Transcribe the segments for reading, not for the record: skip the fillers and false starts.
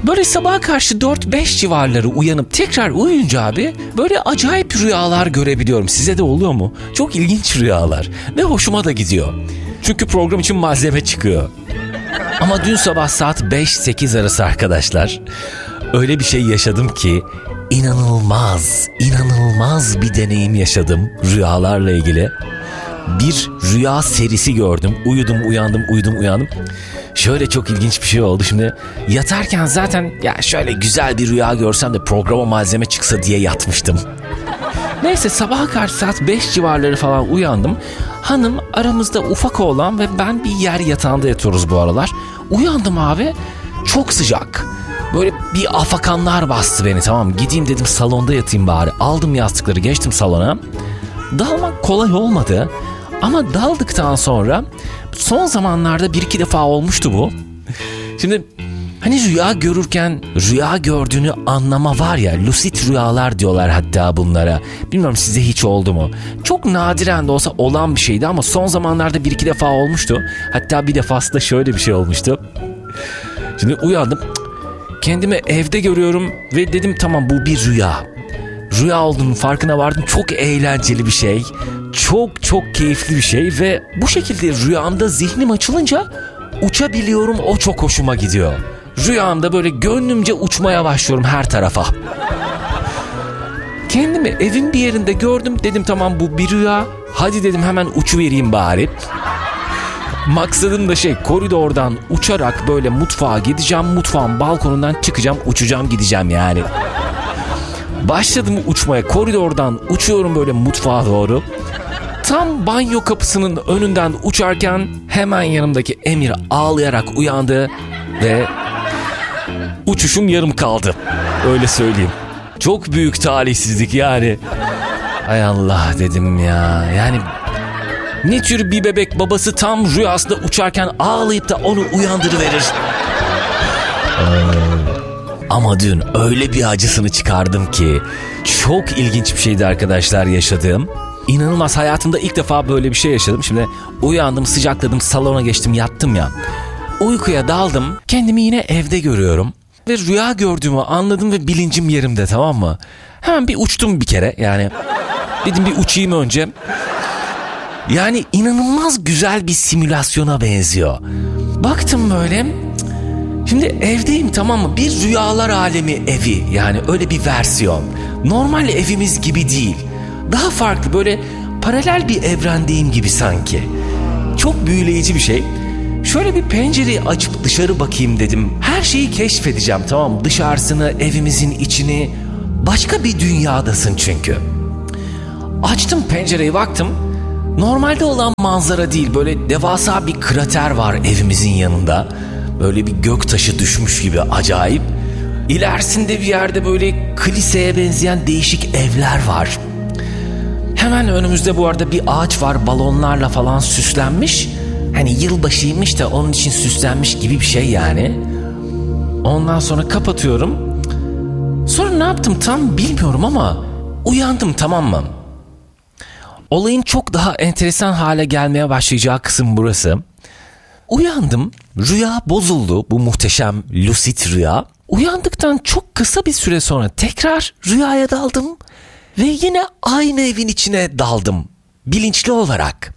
Böyle sabaha karşı 4-5 civarları uyanıp tekrar uyuyunca abi böyle acayip rüyalar görebiliyorum. Size de oluyor mu? Çok ilginç rüyalar ve hoşuma da gidiyor. Çünkü program için malzeme çıkıyor. Ama dün sabah saat 5-8 arası arkadaşlar öyle bir şey yaşadım ki inanılmaz bir deneyim yaşadım rüyalarla ilgili. Bir rüya serisi gördüm. Uyudum uyandım. Şöyle çok ilginç bir şey oldu. Şimdi yatarken zaten ya şöyle güzel bir rüya görsem de programa malzeme çıksa diye yatmıştım. Neyse sabaha karşı saat 5 civarları falan uyandım. Hanım aramızda ufak oğlan ve ben bir yer yatağında yatıyoruz bu aralar. Uyandım abi, çok sıcak. Böyle bir afakanlar bastı beni, tamam gideyim dedim salonda yatayım bari. Aldım yastıkları, geçtim salona. Dalmak kolay olmadı ama daldıktan sonra son zamanlarda 1-2 defa olmuştu bu. Şimdi hani rüya görürken rüya gördüğünü anlama var ya, lucid rüyalar diyorlar hatta bunlara. Bilmiyorum size hiç oldu mu? Çok nadiren de olsa olan bir şeydi ama son zamanlarda 1-2 defa olmuştu. Hatta bir defasında şöyle bir şey olmuştu. Şimdi uyandım, kendimi evde görüyorum ve dedim tamam bu bir rüya. Rüya olduğunun farkına vardım. Çok eğlenceli bir şey. Çok keyifli bir şey ve bu şekilde rüyamda zihnim açılınca uçabiliyorum. O çok hoşuma gidiyor. Rüyamda böyle gönlümce uçmaya başlıyorum her tarafa. Kendimi evin bir yerinde gördüm. Dedim tamam bu bir rüya. Hadi dedim hemen uçuvereyim bari. Maksadım da koridordan uçarak böyle mutfağa gideceğim. Mutfağın balkonundan çıkacağım, uçacağım, gideceğim yani. Başladım uçmaya, koridordan uçuyorum böyle mutfağa doğru. Tam banyo kapısının önünden uçarken hemen yanımdaki Emir ağlayarak uyandı ve uçuşum yarım kaldı. Öyle söyleyeyim. Çok büyük talihsizlik yani. Ay Allah dedim ya. Yani ne tür bir bebek babası tam rüyasında uçarken ağlayıp da onu uyandırıverir. Ama dün öyle bir acısını çıkardım ki çok ilginç bir şeydi arkadaşlar yaşadığım. İnanılmaz, hayatımda ilk defa böyle bir şey yaşadım. Şimdi uyandım, sıcakladım, salona geçtim, yattım ya. Uykuya daldım, kendimi yine evde görüyorum. Ve rüya gördüğümü anladım ve bilincim yerimde, tamam mı? Hemen bir uçtum bir kere yani. Dedim bir uçayım önce. Yani inanılmaz güzel bir simülasyona benziyor. Baktım böyle. Şimdi evdeyim, tamam mı? Bir rüyalar alemi evi, yani öyle bir versiyon. Normal evimiz gibi değil. Daha farklı, böyle paralel bir evrendeyim gibi sanki. Çok büyüleyici bir şey. Şöyle bir pencereyi açıp dışarı bakayım dedim. Her şeyi keşfedeceğim, tamam mı? Dışarısını, evimizin içini. Başka bir dünyadasın çünkü. Açtım pencereyi, baktım. Normalde olan manzara değil, böyle devasa bir krater var evimizin yanında. Böyle bir göktaşı düşmüş gibi acayip. İlerisinde bir yerde böyle kiliseye benzeyen değişik evler var. Hemen önümüzde bu arada bir ağaç var, balonlarla falan süslenmiş. Hani yılbaşıymış da onun için süslenmiş gibi bir şey yani. Ondan sonra kapatıyorum. Sonra ne yaptım tam bilmiyorum ama uyandım, tamam mı? Olayın çok daha enteresan hale gelmeye başlayacağı kısım burası. Uyandım, rüya bozuldu, bu muhteşem lucid rüya. Uyandıktan çok kısa bir süre sonra tekrar rüyaya daldım ve yine aynı evin içine daldım bilinçli olarak.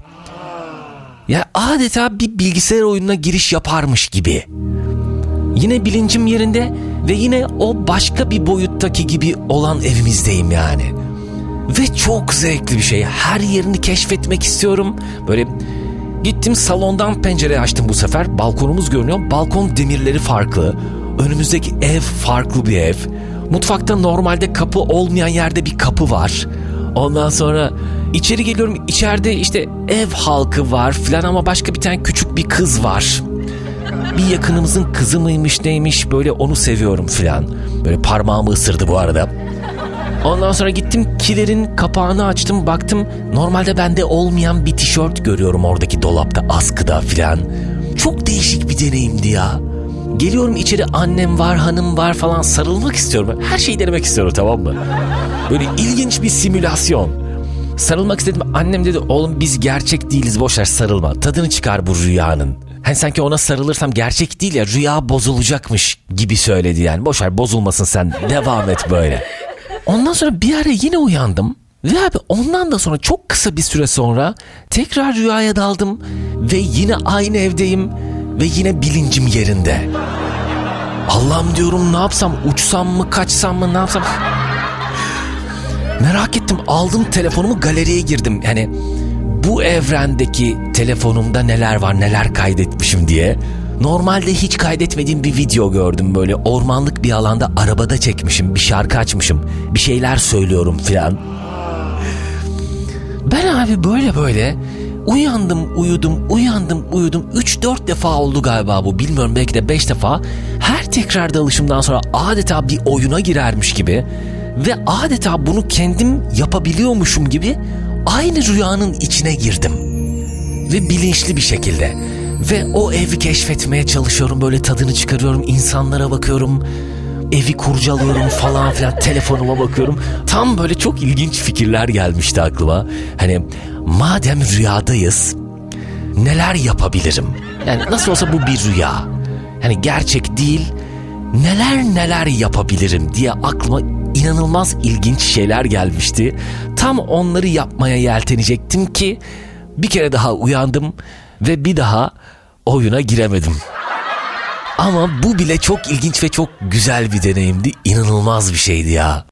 Ya adeta bir bilgisayar oyununa giriş yaparmış gibi. Yine bilincim yerinde ve yine o başka bir boyuttaki gibi olan evimizdeyim yani. Ve çok zevkli bir şey. Her yerini keşfetmek istiyorum. Böyle gittim, salondan pencereyi açtım bu sefer. Balkonumuz görünüyor. Balkon demirleri farklı. Önümüzdeki ev farklı bir ev. Mutfakta normalde kapı olmayan yerde bir kapı var. Ondan sonra içeri geliyorum. İçeride işte ev halkı var filan ama başka bir tane küçük bir kız var. Bir yakınımızın kızı mıymış neymiş, böyle onu seviyorum filan. Böyle parmağımı ısırdı bu arada. Ondan sonra gittim, kilerin kapağını açtım, baktım normalde bende olmayan bir tişört görüyorum oradaki dolapta, askıda filan. Çok değişik bir deneyimdi ya. Geliyorum içeri, annem var, hanım var falan, sarılmak istiyorum. Her şeyi denemek istiyorum, tamam mı? Böyle ilginç bir simülasyon. Sarılmak istedim, annem dedi oğlum biz gerçek değiliz, boşver sarılma. Tadını çıkar bu rüyanın. Hani sanki ona sarılırsam gerçek değil ya, rüya bozulacakmış gibi söyledi yani. Boşver, bozulmasın, sen devam et böyle. Ondan sonra bir ara yine uyandım. Ve abi ondan da sonra çok kısa bir süre sonra tekrar rüyaya daldım. Ve yine aynı evdeyim. Ve yine bilincim yerinde. Allah'ım diyorum, ne yapsam, uçsam mı, kaçsam mı, ne yapsam? Merak ettim, aldım telefonumu, galeriye girdim. Yani bu evrendeki telefonumda neler var, neler kaydetmişim diye. Normalde hiç kaydetmediğim bir video gördüm, böyle ormanlık bir alanda arabada çekmişim, bir şarkı açmışım, bir şeyler söylüyorum filan. Ben abi böyle uyandım uyudum 3-4 defa oldu galiba bu, bilmiyorum, belki de 5 defa. Her tekrar dalışımdan sonra adeta bir oyuna girermiş gibi ve adeta bunu kendim yapabiliyormuşum gibi aynı rüyanın içine girdim. Ve bilinçli bir şekilde. Ve o evi keşfetmeye çalışıyorum, böyle tadını çıkarıyorum, insanlara bakıyorum, evi kurcalıyorum falan filan, telefonuma bakıyorum. Tam böyle çok ilginç fikirler gelmişti aklıma. Hani madem rüyadayız, neler yapabilirim? Yani nasıl olsa bu bir rüya. Hani gerçek değil, neler yapabilirim diye aklıma inanılmaz ilginç şeyler gelmişti. Tam onları yapmaya yeltenecektim ki bir kere daha uyandım ve bir daha oyuna giremedim. Ama bu bile çok ilginç ve çok güzel bir deneyimdi. İnanılmaz bir şeydi ya.